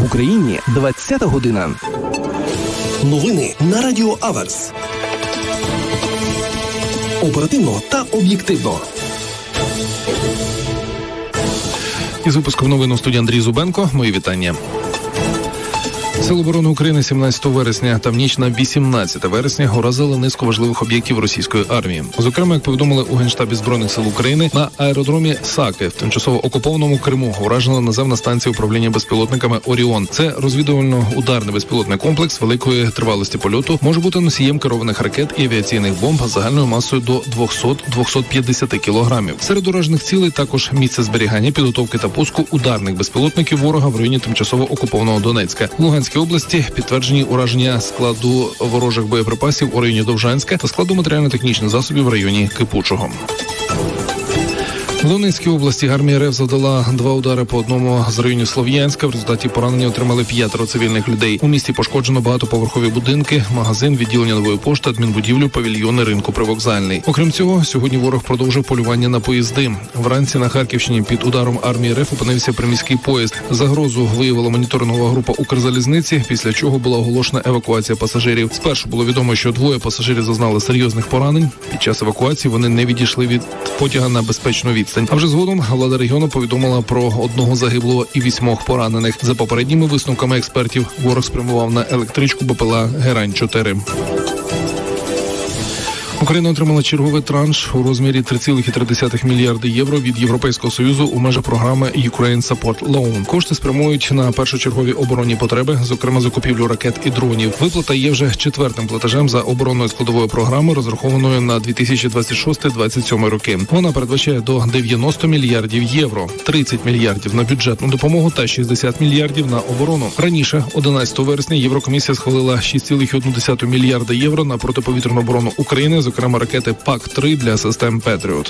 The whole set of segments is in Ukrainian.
Україні 20-та година. Новини на Радіо Аверс. Оперативно та об'єктивно. Із випуском новин у студії Андрій Зубенко. Мої вітання. Сили оборони України 17 вересня та в ніч на 18 вересня уразили низку важливих об'єктів російської армії. Зокрема, як повідомили у Генштабі Збройних сил України, на аеродромі Саки в тимчасово окупованому Криму уражена наземна станція управління безпілотниками «Оріон». Це розвідувально-ударний безпілотний комплекс великої тривалості польоту, може бути носієм керованих ракет і авіаційних бомб загальною масою до 200-250 кілограмів. Серед уражених цілей також місце зберігання, підготовки та пуску ударних безпілотників ворога в районі тимчасово окупованого Донецька. В Луганській області підтверджені ураження складу ворожих боєприпасів у районі Довжанська та складу матеріально-технічних засобів в районі Кипучого. В Донецькій області армія РФ завдала 2 удари по одному з районів Слов'янська. В результаті поранення отримали 5 цивільних людей. У місті пошкоджено багатоповерхові будинки, магазин, відділення нової пошти, адмінбудівлю, павільйони, ринку Привокзальний. Окрім цього, сьогодні ворог продовжив полювання на поїзди. Вранці на Харківщині під ударом армії РФ опинився приміський поїзд. Загрозу виявила моніторингова група Укрзалізниці, після чого була оголошена евакуація пасажирів. Спершу було відомо, що 2 пасажирів зазнали серйозних поранень. Під час евакуації вони не відійшли від потяга на безпечну відстань. А вже згодом влада регіону повідомила про 1 загиблого і 8 поранених. За попередніми висновками експертів, ворог спрямував на електричку БПЛА «Герань-4». Україна отримала черговий транш у розмірі 3,3 мільярди євро від Європейського Союзу у межах програми Ukraine Support Loan. Кошти спрямують на першочергові оборонні потреби, зокрема закупівлю ракет і дронів. Виплата є вже 4-тим платежем за оборонною складовою програмою, розрахованою на 2026-2027 роки. Вона передбачає до 90 мільярдів євро, 30 мільярдів на бюджетну допомогу та 60 мільярдів на оборону. Раніше, 11 вересня, Єврокомісія схвалила 6,1 мільярда євро на протиповітряну оборону України, зокрема ракети ПАК-3 для систем «Петріот».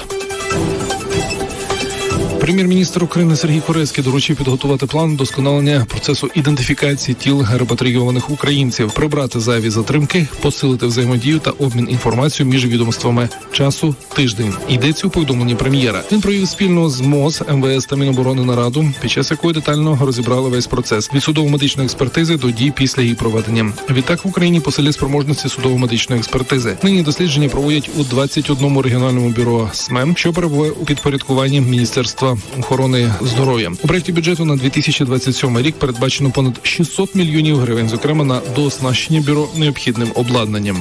Прем'єр-міністр України Сергій Корецький доручив підготувати план вдосконалення процесу ідентифікації тіл репатрійованих українців, прибрати зайві затримки, посилити взаємодію та обмін інформацією між відомствами. Часу – тиждень. Йдеться у повідомленні прем'єра. Він провів спільно з МОЗ, МВС та Міноборони нараду, під час якої детально розібрали весь процес – від судово-медичної експертизи до дій після її проведення. Відтак в Україні посилять спроможності судово-медичної експертизи. Нині дослідження проводять у 21 регіональному бюро СМЕ, що перебуває у підпорядкуванні Міністерства охорони здоров'я. У проєкті бюджету на 2027 рік передбачено понад 600 мільйонів гривень, зокрема на дооснащення бюро необхідним обладнанням.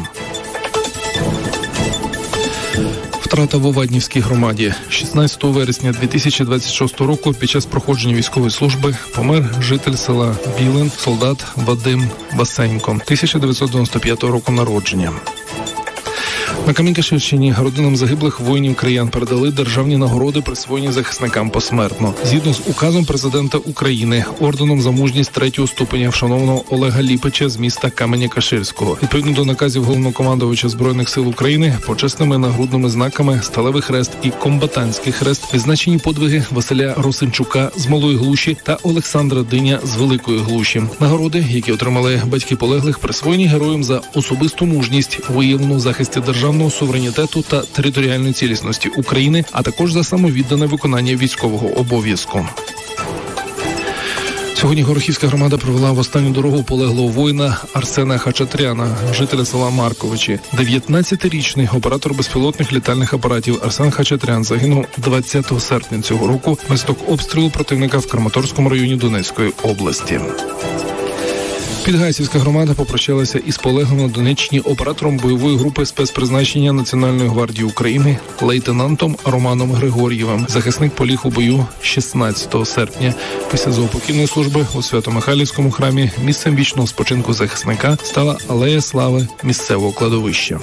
Втрата в Оваднівській громаді. 16 вересня 2026 року під час проходження військової служби помер житель села Білин, солдат Вадим Васенько, 1995 року народження. На Камінь-Каширщині родинам загиблих воїнів-краян передали державні нагороди, присвоєні захисникам посмертно. Згідно з указом президента України, орденом за мужність 3-го ступеня вшанованого Олега Ліпича з міста Каменя-Каширського. Відповідно до наказів головнокомандувача Збройних сил України, почесними нагрудними знаками Сталевий хрест і Комбатантський хрест відзначені подвиги Василя Росинчука з Малої Глуші та Олександра Диня з Великої Глуші. Нагороди, які отримали батьки полеглих, присвоєні героям за особисту мужність, виявлену в захисті державного суверенітету та територіальної цілісності України, а також за самовіддане виконання військового обов'язку. Сьогодні Горохівська громада провела в останню дорогу полеглого воїна Арсена Хачатряна, жителя села Марковичі. 19-річний оператор безпілотних літальних апаратів Арсен Хачатрян загинув 20 серпня цього року внаслідок обстрілу противника в Краматорському районі Донецької області. Підгайцівська громада попрощалася із полеглим на Донеччині оператором бойової групи спецпризначення Національної гвардії України лейтенантом Романом Григор'євим. Захисник поліг у бою 16 серпня. Після заупокійної служби у Свято-Михайлівському храмі місцем вічного спочинку захисника стала Алея Слави місцевого кладовища.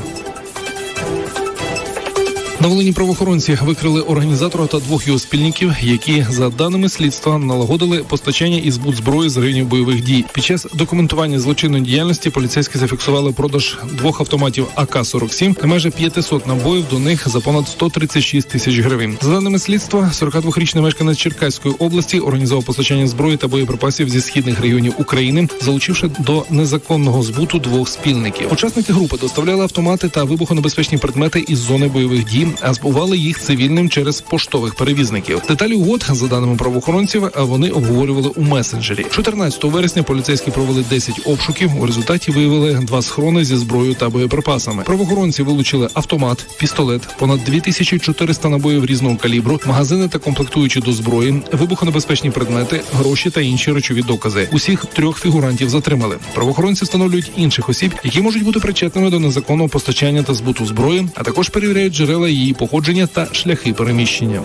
На Волині правоохоронці викрили організатора та 2 його спільників, які, за даними слідства, налагодили постачання і збут зброї з районів бойових дій. Під час документування злочинної діяльності поліцейські зафіксували продаж 2 автоматів АК-47 та майже 500 набоїв до них за понад 136 тисяч гривень. За даними слідства, 42-річний мешканець Черкаської області організував постачання зброї та боєприпасів зі східних районів України, залучивши до незаконного збуту 2 спільників. Учасники групи доставляли автомати та вибухонебезпечні предмети із зони бойових дій а збували їх цивільним через поштових перевізників. Деталі угод, за даними правоохоронців, вони обговорювали у месенджері. 14 вересня поліцейські провели 10 обшуків. У результаті виявили 2 схорони зі зброєю та боєприпасами. Правоохоронці вилучили автомат, пістолет, понад 2400 набоїв різного калібру, магазини та комплектуючі до зброї, вибухонебезпечні предмети, гроші та інші речові докази. Усіх 3 фігурантів затримали. Правоохоронці встановлюють інших осіб, які можуть бути причетними до незаконного постачання та збуту зброї, а також перевіряють джерела її походження та шляхи переміщення.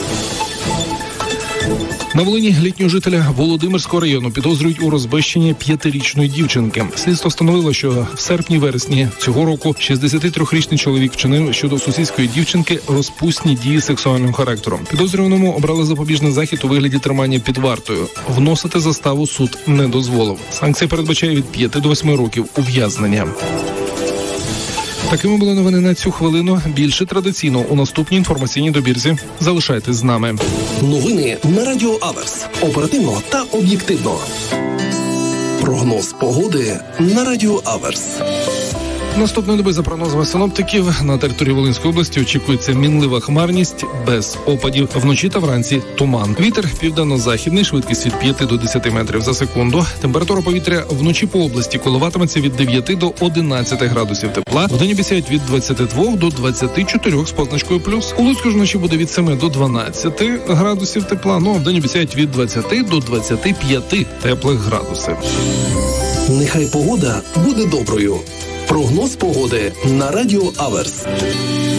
На Волині літнього жителя Володимирського району підозрюють у розбещенні 5-річної дівчинки. Слідство встановило, що в серпні-вересні цього року 63-річний чоловік вчинив щодо сусідської дівчинки розпусні дії сексуальним характером. Підозрюваному обрали запобіжний захід у вигляді тримання під вартою. Вносити заставу суд не дозволив. Санкція передбачає від 5 до 8 років ув'язнення. Такими були новини на цю хвилину. Більше традиційно у наступній інформаційній добірці. Залишайтесь з нами. Новини на Радіо Аверс. Оперативно та об'єктивно. Прогноз погоди на Радіо Аверс. Наступної доби, за прогнозами синоптиків, на території Волинської області очікується мінлива хмарність без опадів. Вночі та вранці туман. Вітер південно-західний, швидкість від 5 до 10 метрів за секунду. Температура повітря вночі по області коливатиметься від 9 до 11 градусів тепла. Вдень обіцяють від 22 до 24 з позначкою плюс. У Луцьку ж вночі буде від 7 до 12 градусів тепла. Ну, а вдень обіцяють від 20 до 25 теплих градусів. Нехай погода буде доброю. Прогноз погоди на Радіо Аверс.